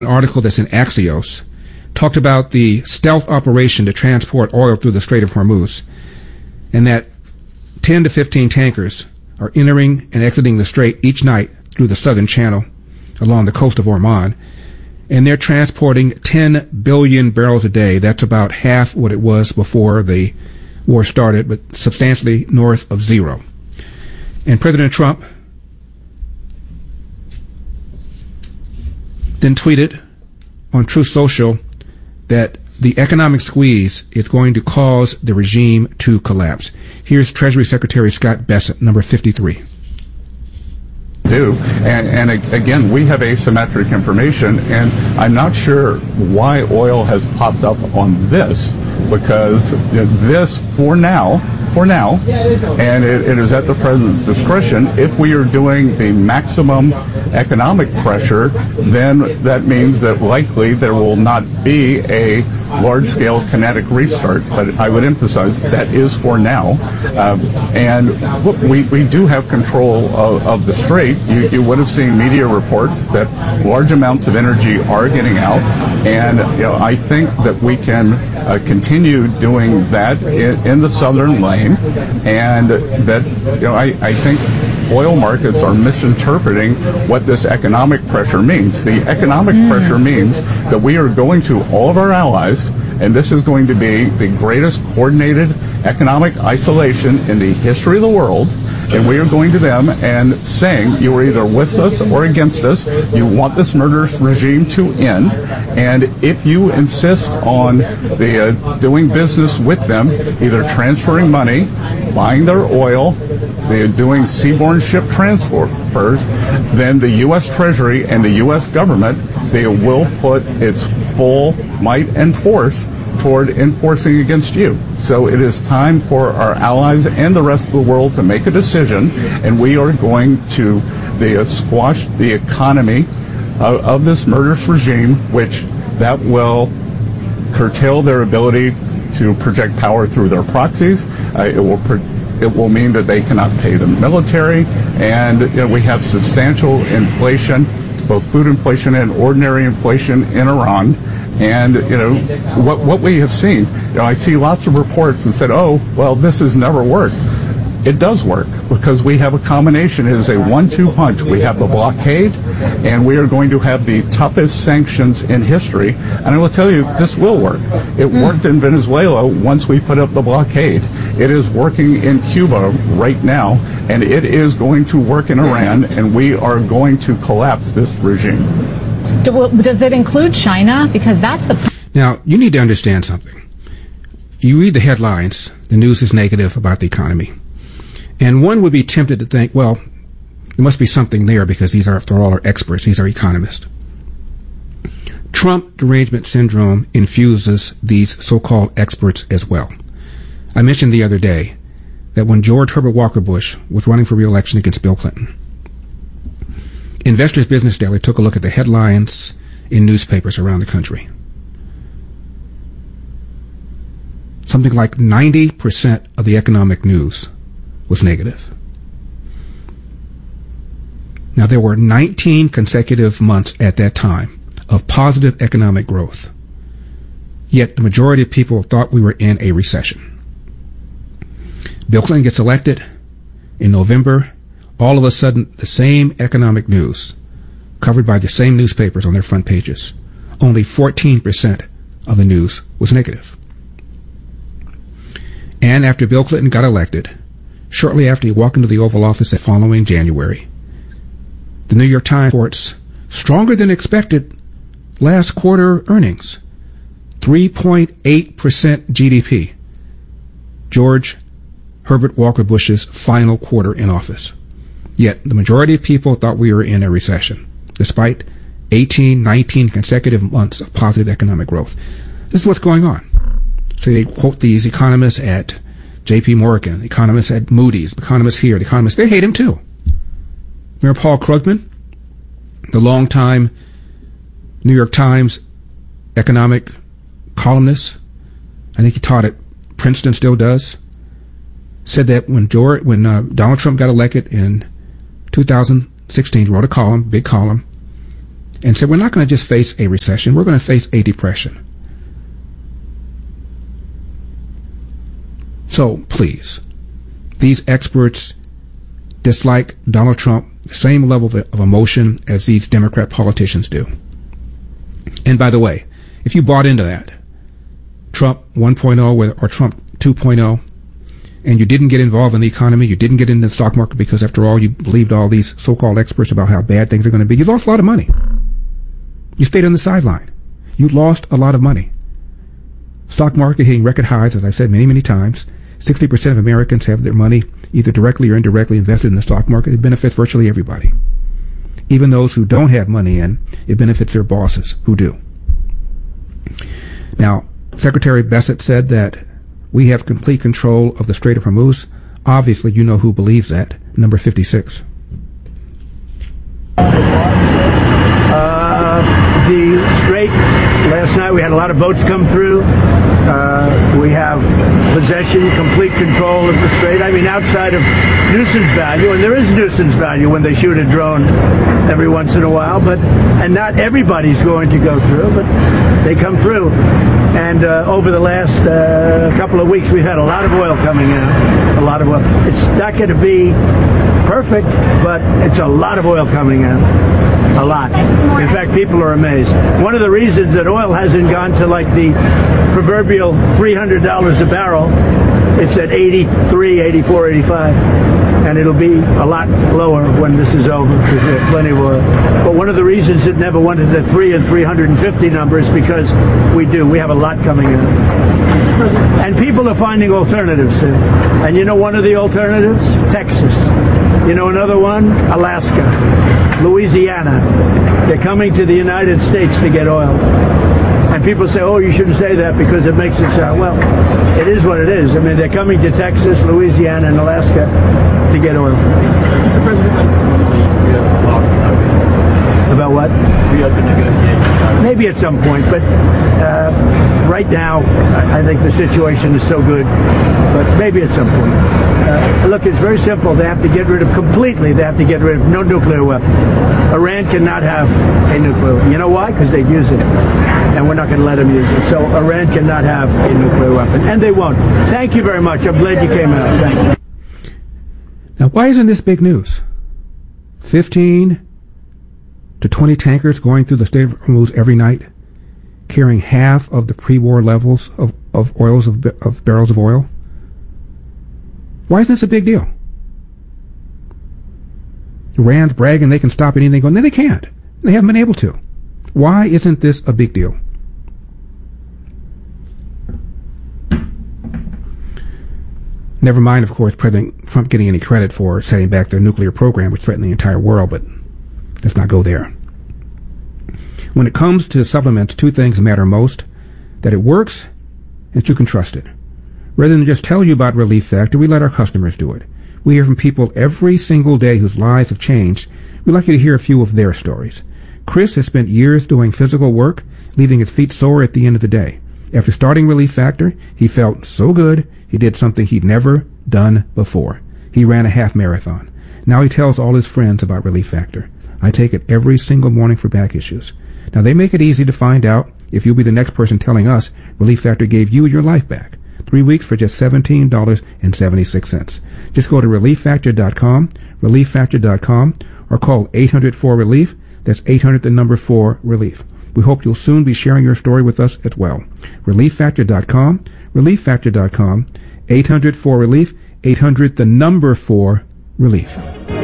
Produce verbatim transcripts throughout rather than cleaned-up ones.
An article that's in Axios talked about the stealth operation to transport oil through the Strait of Hormuz, and that ten to fifteen tankers are entering and exiting the strait each night through the southern channel along the coast of Oman, and they're transporting ten billion barrels a day. That's about half what it was before the war started, but substantially north of zero. And President Trump then tweeted on Truth Social that the economic squeeze is going to cause the regime to collapse. Here's Treasury Secretary Scott Bessent, number fifty-three. Do and, and again, we have asymmetric information, and I'm not sure why oil has popped up on this, because this, for now, for now, and it, it is at the president's discretion. If we are doing the maximum economic pressure, then that means that likely there will not be a large-scale kinetic restart. But I would emphasize that is for now. Uh, and look, we, we do have control of, of the strait. You, you would have seen media reports that large amounts of energy are getting out, and you know, I think that we can uh, continue doing that in, in the southern lane, and that you know, I, I think oil markets are misinterpreting what this economic pressure means. The economic mm. pressure means that we are going to all of our allies, and this is going to be the greatest coordinated economic isolation in the history of the world, and we are going to them and saying, you are either with us or against us. You want this murderous regime to end, and if you insist on the uh, doing business with them, either transferring money, buying their oil, they're doing seaborne ship transfers, then the U S Treasury and the U S government, they will put its full might and force toward enforcing against you. So it is time for our allies and the rest of the world to make a decision, and we are going to the, uh, squash the economy of, of this murderous regime, which that will curtail their ability to project power through their proxies. Uh, it will pro- It will mean that they cannot pay the military, and you know, we have substantial inflation, both food inflation and ordinary inflation in Iran. And you know what what we have seen. You know, I see lots of reports that said, "Oh, well, this has never worked." It does work, because we have a combination. It is a one two punch. We have the blockade, and we are going to have the toughest sanctions in history. And I will tell you, this will work. It mm. worked in Venezuela once we put up the blockade. It is working in Cuba right now, and it is going to work in Iran, and we are going to collapse this regime. Does it include China? Because that's the... Now, you need to understand something. You read the headlines, the news is negative about the economy. And one would be tempted to think, well, there must be something there, because these are, after all, are experts. These are economists. Trump derangement syndrome infuses these so-called experts as well. I mentioned the other day that when George Herbert Walker Bush was running for re-election against Bill Clinton, Investors Business Daily took a look at the headlines in newspapers around the country. Something like ninety percent of the economic news was negative. Now, there were nineteen consecutive months at that time of positive economic growth, yet the majority of people thought we were in a recession. Bill Clinton gets elected in November. All of a sudden, the same economic news, covered by the same newspapers on their front pages, only fourteen percent of the news was negative. And after Bill Clinton got elected, shortly after he walked into the Oval Office the following January, the New York Times reports stronger than expected last quarter earnings, three point eight percent G D P. George Herbert Walker Bush's final quarter in office. Yet the majority of people thought we were in a recession, despite eighteen, nineteen consecutive months of positive economic growth. This is what's going on. So they quote these economists at J P Morgan, economists at Moody's, economists here, the economists, they hate him too. Remember Paul Krugman, the longtime New York Times economic columnist? I think he taught at Princeton, still does. Said that when George, when uh, Donald Trump got elected in two thousand sixteen, he wrote a column, big column, and said, we're not going to just face a recession, we're going to face a depression. So, please, these experts dislike Donald Trump the same level of, of emotion as these Democrat politicians do. And by the way, if you bought into that, Trump one point oh or Trump two point oh, and you didn't get involved in the economy, you didn't get into the stock market because, after all, you believed all these so-called experts about how bad things are going to be, you lost a lot of money. You stayed on the sideline. You lost a lot of money. Stock market hitting record highs, as I've said many, many times. sixty percent of Americans have their money either directly or indirectly invested in the stock market. It benefits virtually everybody. Even those who don't have money in, it benefits their bosses who do. Now, Secretary Bessent said that we have complete control of the Strait of Hormuz. Obviously, you know who believes that. Number fifty-six. Uh, the Strait, last night we had a lot of boats come through. Uh, we have possession, complete control of the Strait. I mean, outside of nuisance value, and there is nuisance value when they shoot a drone every once in a while, but and not everybody's going to go through, but they come through. And uh, over the last uh, couple of weeks, we've had a lot of oil coming out, a lot of oil. It's not going to be perfect, but it's a lot of oil coming out. A lot. In fact, people are amazed. One of the reasons that oil hasn't gone to like the proverbial three hundred dollars a barrel, it's at eighty-three, eighty-four, eighty-five. And it'll be a lot lower when this is over because we have plenty of oil. But one of the reasons it never went to the three and three hundred fifty numbers because we do. We have a lot coming in. And people are finding alternatives too. And you know one of the alternatives? Texas. You know another one? Alaska. Louisiana. They're coming to the United States to get oil. And people say, oh, you shouldn't say that because it makes it sound, well, it is what it is. I mean, they're coming to Texas, Louisiana, and Alaska to get oil. Mister President, about what? Reopen negotiations. Maybe at some point, but uh, right now, I think the situation is so good, but maybe at some point. Uh, look, it's very simple. They have to get rid of completely, they have to get rid of no nuclear weapon. Iran cannot have a nuclear weapon. You know why? Because they'd use it. And we're not going to let them use it. So Iran cannot have a nuclear weapon. And they won't. Thank you very much. I'm glad you came out. Thank you. Now, why isn't this big news? fifteen to twenty tankers going through the Strait of Hormuz every night, carrying half of the pre-war levels of, of oils of, of barrels of oil. Why isn't this a big deal? Iran's bragging they can stop anything going. No, they can't. They haven't been able to. Why isn't this a big deal? Never mind, of course, President Trump getting any credit for setting back their nuclear program, which threatened the entire world, but let's not go there. When it comes to supplements, two things matter most: that it works and that you can trust it. Rather than just tell you about Relief Factor, we let our customers do it. We hear from people every single day whose lives have changed. We'd like you to hear a few of their stories. Chris has spent years doing physical work, leaving his feet sore at the end of the day. After starting Relief Factor, he felt so good, he did something he'd never done before. He ran a half marathon. Now he tells all his friends about Relief Factor. I take it every single morning for back issues. Now they make it easy to find out if you'll be the next person telling us Relief Factor gave you your life back. Three weeks for just seventeen dollars and seventy-six cents. Just go to relief factor dot com, relief factor dot com, or call eight hundred four relief. That's eight hundred the number four relief. We hope you'll soon be sharing your story with us as well. relief factor dot com, relief factor dot com, eight hundred four relief, eight hundred the number four relief.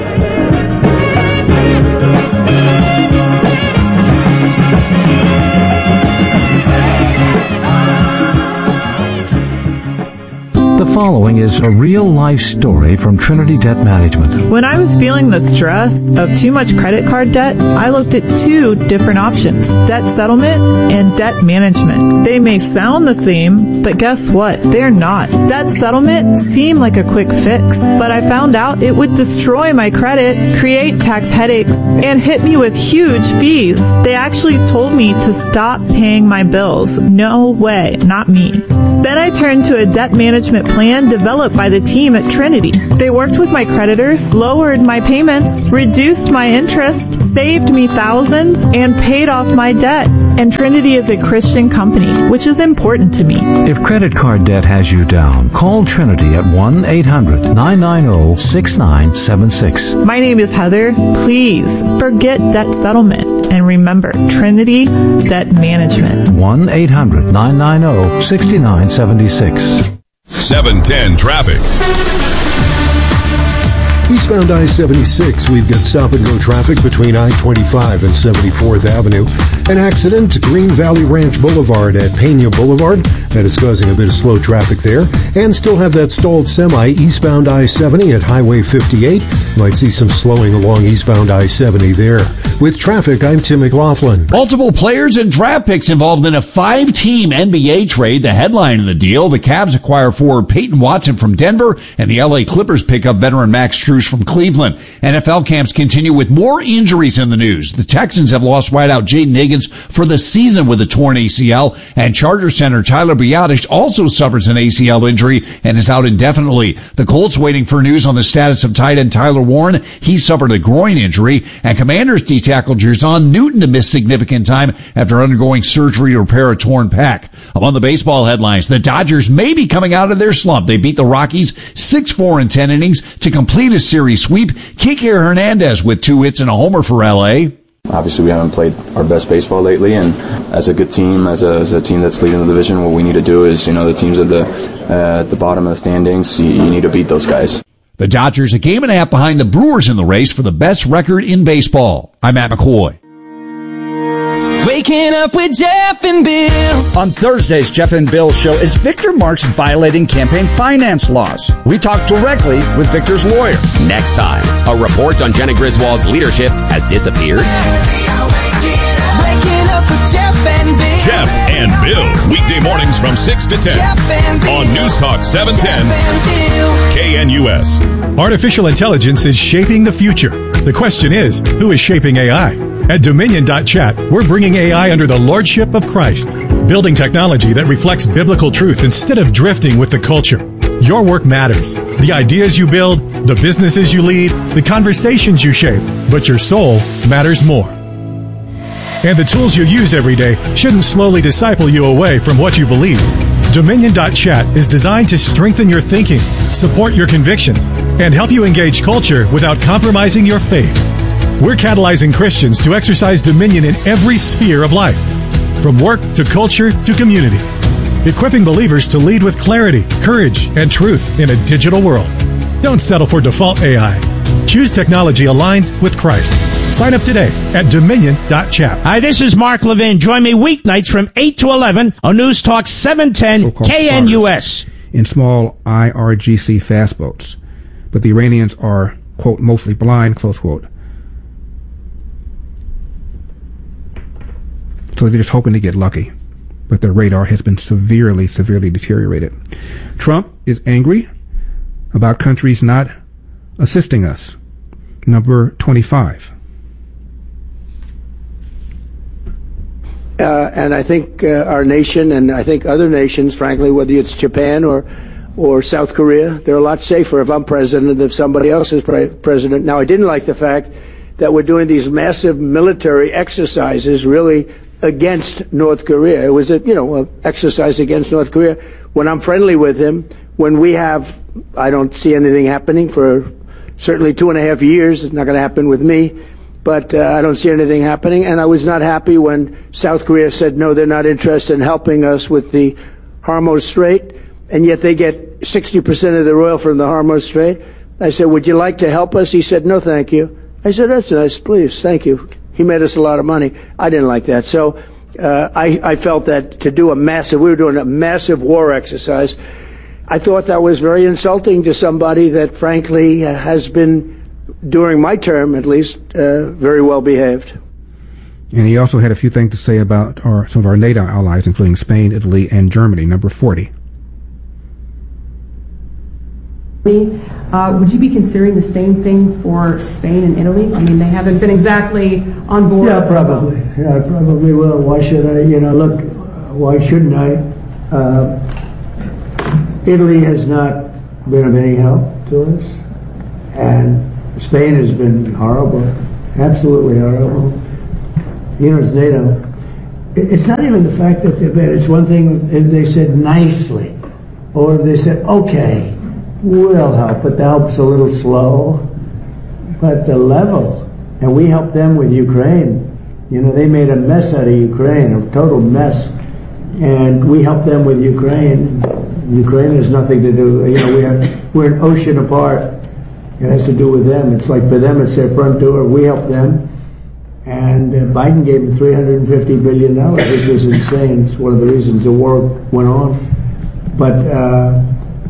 The following is a real-life story from Trinity Debt Management. When I was feeling the stress of too much credit card debt, I looked at two different options: debt settlement and debt management. They may sound the same, but guess what? They're not. Debt settlement seemed like a quick fix, but I found out it would destroy my credit, create tax headaches, and hit me with huge fees. They actually told me to stop paying my bills. No way, not me. Then I turned to a debt management plan plan developed by the team at Trinity. They worked with my creditors, lowered my payments, reduced my interest, saved me thousands, and paid off my debt. And Trinity is a Christian company, which is important to me. If credit card debt has you down, call Trinity at one eight hundred nine nine zero six nine seven six. My name is Heather. Please forget debt settlement and remember Trinity Debt Management. one eight hundred nine nine zero six nine seven six. seven ten traffic. Eastbound I seventy-six, we've got stop-and-go traffic between I twenty-five and seventy-fourth Avenue. An accident, Green Valley Ranch Boulevard at Pena Boulevard. That is causing a bit of slow traffic there. And still have that stalled semi eastbound I seventy at Highway fifty-eight. Might see some slowing along eastbound I seventy there. With traffic, I'm Tim McLaughlin. Multiple players and draft picks involved in a five-team N B A trade. The headline of the deal, the Cavs acquire forward Peyton Watson from Denver, and the L A Clippers pick up veteran Max Strus from Cleveland. N F L camps continue with more injuries in the news. The Texans have lost wideout Jaden Higgins for the season with a torn A C L, and Charger center Tyler Biadasz also suffers an A C L injury and is out indefinitely. The Colts waiting for news on the status of tight end Tyler Warren. He suffered a groin injury, and Commanders D-tackle Jerzon Newton to miss significant time after undergoing surgery to repair a torn pec. Among the baseball headlines, the Dodgers may be coming out of their slump. They beat the Rockies six four in ten innings to complete a series sweep. Kike Hernandez with two hits and a homer for L A. Obviously, we haven't played our best baseball lately, and as a good team, as a, as a team that's leading the division, what we need to do is, you know, the teams at the uh, at the bottom of the standings, you, you need to beat those guys. The Dodgers a game and a half behind the Brewers in the race for the best record in baseball. I'm Matt McCoy. Waking up with Jeff and Bill. On Thursday's Jeff and Bill show, is Victor Marx violating campaign finance laws? We talk directly with Victor's lawyer. Next time, a report on Jenna Griswold's leadership has disappeared. Waking up with Jeff and Bill. Jeff and Bill, weekday mornings from six to ten on News Talk seven ten K N U S. Artificial intelligence is shaping the future. The question is, who is shaping A I? At Dominion dot chat, we're bringing A I under the lordship of Christ, building technology that reflects biblical truth instead of drifting with the culture. Your work matters. The ideas you build, the businesses you lead, the conversations you shape, but your soul matters more. And the tools you use every day shouldn't slowly disciple you away from what you believe. Dominion dot chat is designed to strengthen your thinking, support your convictions, and help you engage culture without compromising your faith. We're catalyzing Christians to exercise dominion in every sphere of life, from work to culture to community, equipping believers to lead with clarity, courage, and truth in a digital world. Don't settle for default A I. Choose technology aligned with Christ. Sign up today at Dominion dot chat. Hi, this is Mark Levin. Join me weeknights from eight to eleven on News Talk seven ten K N U S. In small I R G C fast boats. But the Iranians are, quote, mostly blind, close quote. So they're just hoping to get lucky. But their radar has been severely, severely deteriorated. Trump is angry about countries not assisting us. Number twenty-five. Uh, and I think uh, our nation and I think other nations, frankly, whether it's Japan or or South Korea, they're a lot safer if I'm president than if somebody else is pre- president. Now, I didn't like the fact that we're doing these massive military exercises really against North Korea. It was a, you know, an exercise against North Korea. When I'm friendly with him, when we have, I don't see anything happening for certainly two and a half years. It's not going to happen with me. But uh, I don't see anything happening, and I was not happy when South Korea said, no, they're not interested in helping us with the Hormuz Strait, and yet they get sixty percent of their oil from the Hormuz Strait. I said, would you like to help us? He said, no, thank you. I said, that's nice, please, thank you. He made us a lot of money. I didn't like that. So uh, I, I felt that to do a massive, we were doing a massive war exercise. I thought that was very insulting to somebody that, frankly, uh, has been, during my term at least, uh, very well behaved. And he also had a few things to say about our, some of our NATO allies, including Spain, Italy, and Germany. Number forty. Uh, would you be considering the same thing for Spain and Italy? I mean, they haven't been exactly on board. Yeah, probably. Yeah, I probably will. Why should I? You know, look, why shouldn't I? Uh, Italy has not been of any help to us, and Spain has been horrible, absolutely horrible. You know, it's NATO. It's not even the fact that they're bad. It's one thing if they said nicely, or if they said, okay, we'll help, but the help's a little slow. But the level, and we helped them with Ukraine. You know, they made a mess out of Ukraine, a total mess. And we helped them with Ukraine. Ukraine has nothing to do, you know, we are, we're an ocean apart. It has to do with them. It's like for them, it's their front door. We help them. And uh, Biden gave them three hundred fifty billion dollars, which was insane. It's one of the reasons the war went on. But uh,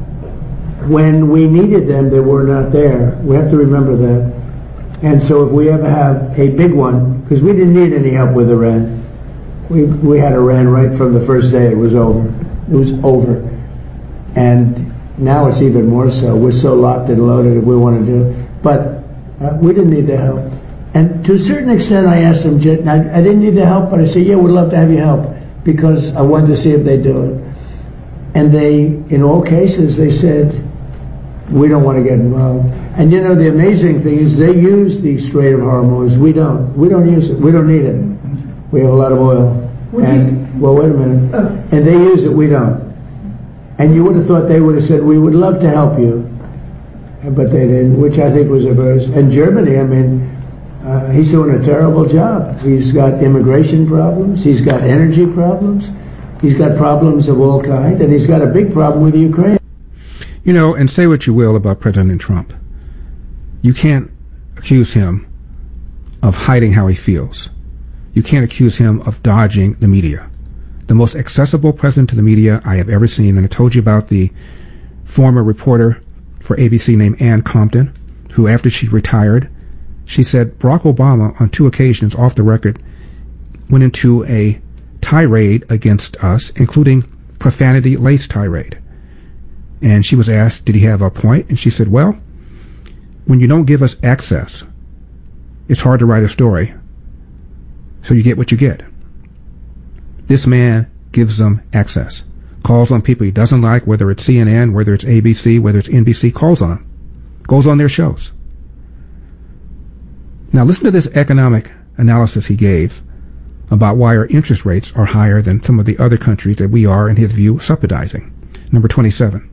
when we needed them, they were not there. We have to remember that. And so if we ever have a big one, because we didn't need any help with Iran. We we had Iran right from the first day. It was over. It was over. And now it's even more so. We're so locked and loaded if we want to do. But uh, we didn't need the help. And to a certain extent, I asked them, I, I didn't need the help, but I said, yeah, we'd love to have you help, because I wanted to see if they do it. And they, in all cases, they said, we don't want to get involved. And you know, the amazing thing is they use the Strait of Hormuz. We don't. We don't use it. We don't need it. We have a lot of oil. Would and, you? Well, wait a minute. Oh. And they use it, we don't. And you would have thought they would have said, we would love to help you. But they didn't, which I think was a verse. And Germany, I mean, uh, he's doing a terrible job. He's got immigration problems. He's got energy problems. He's got problems of all kinds. And he's got a big problem with Ukraine. You know, and say what you will about President Trump, you can't accuse him of hiding how he feels. You can't accuse him of dodging the media. The most accessible president to the media I have ever seen, and I told you about the former reporter for A B C named Ann Compton, who after she retired, she said Barack Obama on two occasions off the record went into a tirade against us, including profanity-laced tirade. And she was asked, did he have a point? And she said, well, when you don't give us access, it's hard to write a story. So you get what you get. This man gives them access. Calls on people he doesn't like, whether it's C N N, whether it's A B C, whether it's N B C, calls on them. Goes on their shows. Now listen to this economic analysis he gave about why our interest rates are higher than some of the other countries that we are, in his view, subsidizing. Number twenty-seven.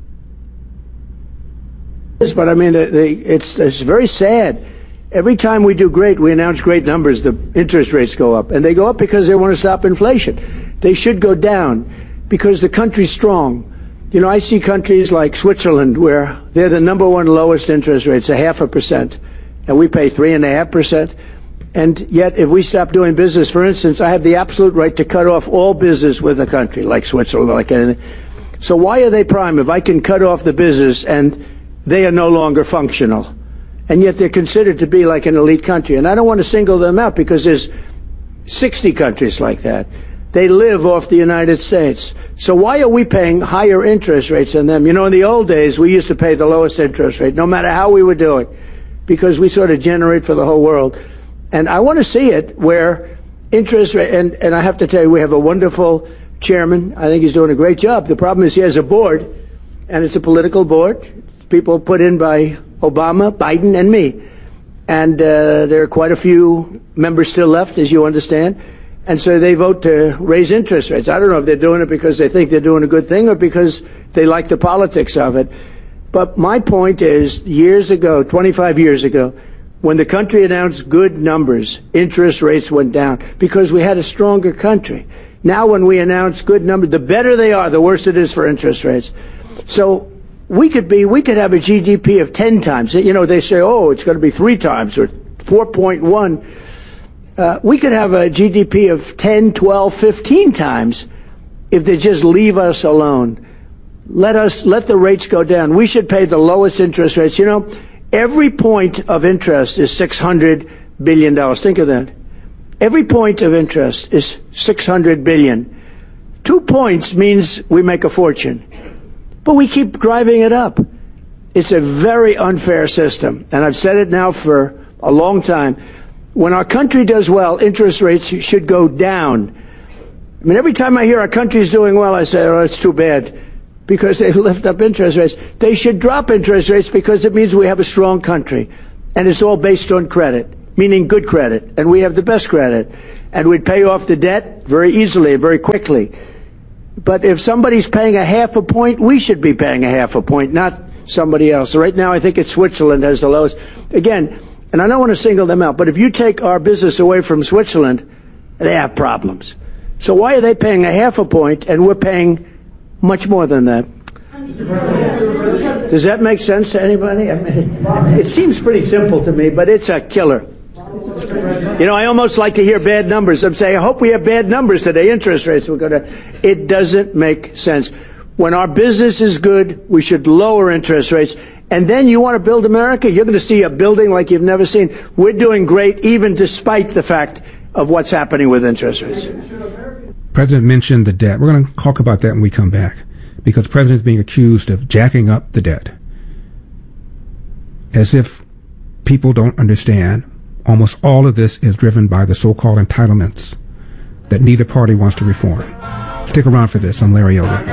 But I mean, the, the, it's, it's very sad. Every time we do great, we announce great numbers, the interest rates go up. And they go up because they want to stop inflation. They should go down because the country's strong. You know, I see countries like Switzerland where they're the number one lowest interest rates, a half a percent. And we pay three and a half percent. And yet, if we stop doing business, for instance, I have the absolute right to cut off all business with a country like Switzerland, like anything. So why are they prime if I can cut off the business and they are no longer functional? And yet they're considered to be like an elite country. And I don't want to single them out because there's sixty countries like that. They live off the United States. So why are we paying higher interest rates than them? You know, in the old days, we used to pay the lowest interest rate, no matter how we were doing, because we sort of generate for the whole world. And I want to see it where interest rate, and, and I have to tell you, we have a wonderful chairman. I think he's doing a great job. The problem is he has a board, and it's a political board. People put in by Obama, Biden, and me. And uh, there are quite a few members still left, as you understand. And so they vote to raise interest rates. I don't know if they're doing it because they think they're doing a good thing or because they like the politics of it. But my point is, years ago, twenty-five years ago, when the country announced good numbers, interest rates went down because we had a stronger country. Now when we announce good numbers, the better they are, the worse it is for interest rates. So we could be, we could have a G D P of ten times. You know, they say, oh, it's going to be three times or four point one. Uh, we could have a G D P of ten, twelve, fifteen times if they just leave us alone. Let us, let the rates go down. We should pay the lowest interest rates. You know, every point of interest is six hundred billion dollars. Think of that. Every point of interest is six hundred billion dollars. Two points means we make a fortune. But we keep driving it up. It's a very unfair system. And I've said it now for a long time. When our country does well, interest rates should go down. I mean, every time I hear our country's doing well, I say, oh, it's too bad. because they lift up interest rates. They should drop interest rates because it means we have a strong country. And it's all based on credit, meaning good credit. And we have the best credit. And we'd pay off the debt very easily, very quickly. But if somebody's paying a half a point, we should be paying a half a point, not somebody else. Right now, I think it's Switzerland has the lowest. Again, and I don't want to single them out, but if you take our business away from Switzerland, they have problems. So why are they paying a half a point and we're paying much more than that? Does that make sense to anybody? I mean, it seems pretty simple to me, but it's a killer. You know, I almost like to hear bad numbers. I'm saying, I hope we have bad numbers today. Interest rates we're going to. It doesn't make sense. When our business is good, we should lower interest rates. And then you want to build America, you're going to see a building like you've never seen. We're doing great, even despite the fact of what's happening with interest rates. President mentioned the debt. We're going to talk about that when we come back, because the president is being accused of jacking up the debt. As if people don't understand, almost all of this is driven by the so-called entitlements that neither party wants to reform. Stick around for this. I'm Larry Elder.